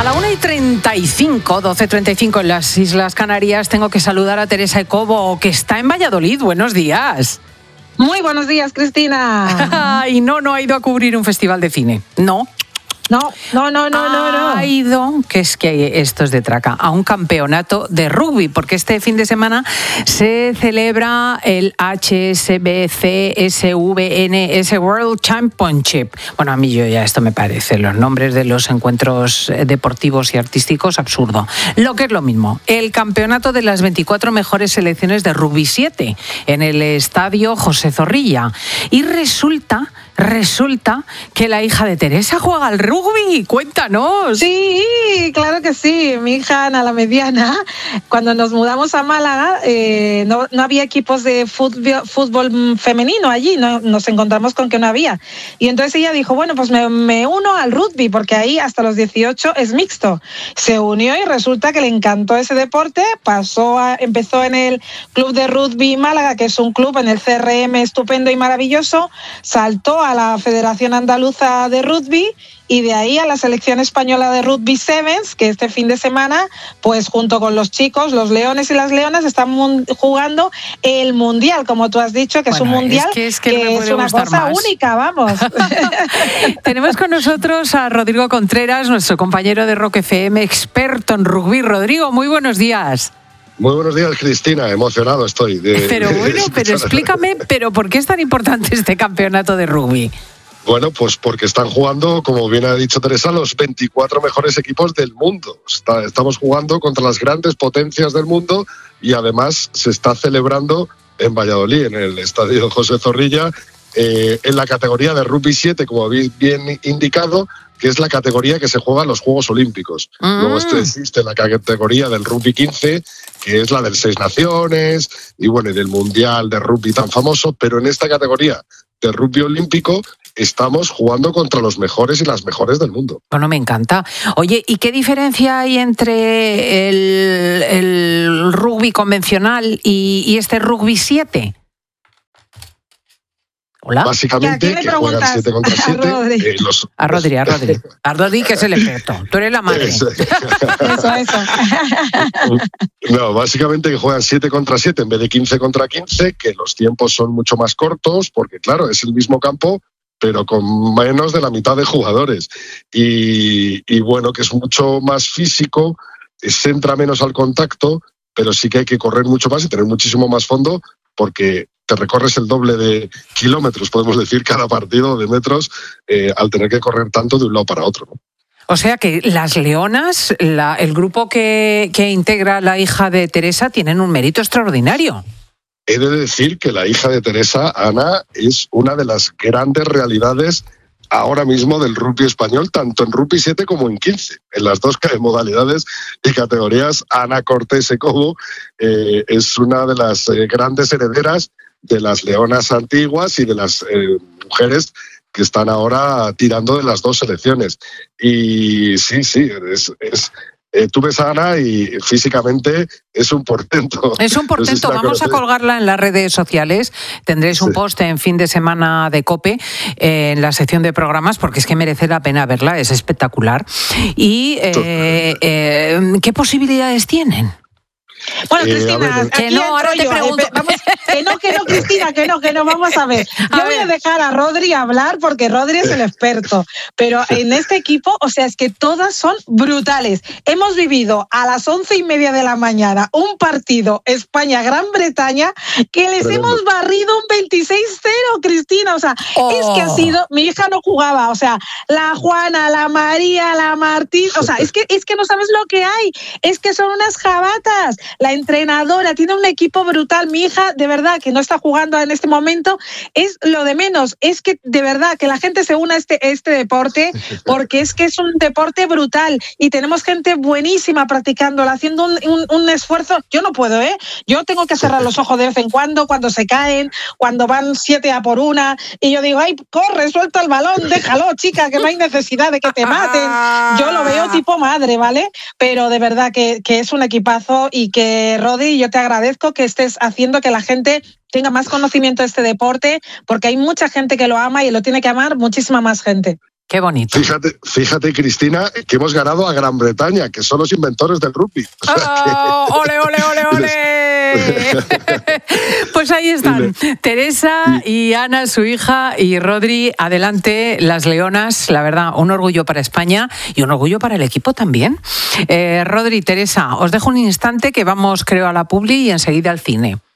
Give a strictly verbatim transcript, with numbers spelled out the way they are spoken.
la una y treinta y cinco, doce y treinta y cinco en las Islas Canarias, tengo que saludar a Teresa Ecobo, que está en Valladolid. Buenos días. Muy buenos días, Cristina. Y no, no ha ido a cubrir un festival de cine. No. No, no, no, no, no, no. Ha ido, que es que esto es de traca, a un campeonato de rugby, porque este fin de semana se celebra el H S B C S V N S World Championship. Bueno, a mí yo ya esto me parece, los nombres de los encuentros deportivos y artísticos, absurdo. Lo que es lo mismo, el campeonato de las veinticuatro mejores selecciones de rugby siete en el estadio José Zorrilla. Y resulta... Resulta que la hija de Teresa juega al rugby. Cuéntanos. Sí, claro que sí. Mi hija Ana, la mediana, cuando nos mudamos a Málaga, eh, no, no había equipos de fútbol, fútbol femenino allí. No, nos encontramos con que no había. Y entonces ella dijo, bueno, pues me, me uno al rugby, porque ahí hasta los dieciocho es mixto. Se unió y resulta que le encantó ese deporte. Pasó a, empezó en el Club de Rugby Málaga, que es un club en el C R M estupendo y maravilloso. Saltó a a la Federación Andaluza de Rugby y de ahí a la Selección Española de Rugby Sevens, que este fin de semana, pues junto con los chicos, los leones y las leonas, están mun- jugando el Mundial, como tú has dicho, que bueno, es un Mundial es que es, que que no es una cosa más. única, vamos. Tenemos con nosotros a Rodrigo Contreras, nuestro compañero de Rock F M, experto en rugby. Rodrigo, muy buenos días. Muy buenos días, Cristina. Emocionado estoy. De, pero bueno, de pero explícame, ¿pero por qué es tan importante este campeonato de rugby? Bueno, pues porque están jugando, como bien ha dicho Teresa, los veinticuatro mejores equipos del mundo. Está, estamos jugando contra las grandes potencias del mundo y además se está celebrando en Valladolid, en el estadio José Zorrilla, eh, en la categoría de rugby siete, como habéis bien indicado, que es la categoría que se juega en los Juegos Olímpicos. Mm. Luego este existe la categoría del rugby quince, que es la del Seis Naciones, y bueno, y del Mundial de Rugby tan famoso, pero en esta categoría de rugby olímpico estamos jugando contra los mejores y las mejores del mundo. Bueno, me encanta. Oye, ¿y qué diferencia hay entre el, el rugby convencional y, y este rugby siete? Hola. Básicamente que juegan siete contra siete. A Rodri, eh, los... a Rodri, a Rodri. A Rodri, que es el experto. Tú eres la madre. Eso, eso. No, básicamente que juegan siete contra siete en vez de quince contra quince, que los tiempos son mucho más cortos, porque claro, es el mismo campo, pero con menos de la mitad de jugadores. Y, y bueno, que es mucho más físico, se entra menos al contacto, pero sí que hay que correr mucho más y tener muchísimo más fondo, porque te recorres el doble de kilómetros, podemos decir, cada partido de metros, eh, al tener que correr tanto de un lado para otro, ¿no? O sea que las leonas, la, el grupo que, que integra la hija de Teresa, tienen un mérito extraordinario. He de decir que la hija de Teresa, Ana, es una de las grandes realidades ahora mismo del rugby español, tanto en rugby siete como en quince. En las dos modalidades y categorías, Ana Cortés Ecobo eh, es una de las eh, grandes herederas de las leonas antiguas y de las eh, mujeres que están ahora tirando de las dos selecciones. Y sí, sí, es... es Eh, tú ves a Ana y físicamente es un portento. Es un portento. Vamos a colgarla en las redes sociales. Tendréis un sí. post en fin de semana de COPE eh, en la sección de programas, porque es que merece la pena verla, es espectacular. ¿Y eh, eh, qué posibilidades tienen? Bueno, Cristina, eh, que no, ahora te yo. pregunto. Eh, vamos, que no, que no, Cristina, que no, que no, vamos a ver. Yo a voy ver. a dejar a Rodri hablar porque Rodri es el experto, pero en este equipo, o sea, es que todas son brutales. Hemos vivido a las once y media de la mañana un partido España-Gran Bretaña que les Tremendo. hemos barrido un veintiséis cero, Cristina, o sea, oh. es que ha sido, mi hija no jugaba, o sea, la Juana, la María, la Martín, o sea, es que, es que no sabes lo que hay, es que son unas jabatas. La entrenadora tiene un equipo brutal. Mi hija, de verdad, que no está jugando en este momento, es lo de menos. Es que, de verdad, que la gente se una a este, este deporte, porque es que es un deporte brutal y tenemos gente buenísima practicándola, haciendo un, un, un esfuerzo. Yo no puedo, ¿eh? Yo tengo que cerrar los ojos de vez en cuando, cuando se caen, cuando van siete a por una, y yo digo, ay, corre, suelta el balón, déjalo, chica, que no hay necesidad de que te maten. Yo lo veo tipo madre, ¿vale? Pero de verdad que, que es un equipazo y que Eh, Rodri, yo te agradezco que estés haciendo que la gente tenga más conocimiento de este deporte, porque hay mucha gente que lo ama y lo tiene que amar muchísima más gente. Qué bonito. Fíjate, fíjate, Cristina, que hemos ganado a Gran Bretaña, que son los inventores del rugby. O sea oh, que... ¡Ole, ole, ole, ole! Pues ahí están, Teresa y Ana, su hija, y Rodri, adelante, las leonas, la verdad, un orgullo para España y un orgullo para el equipo también. Eh, Rodri, Teresa, os dejo un instante que vamos, creo, a la publi y enseguida al cine.